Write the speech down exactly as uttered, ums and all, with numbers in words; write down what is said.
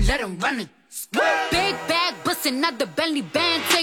let him run it. Big bag bustin' out the Bentley band.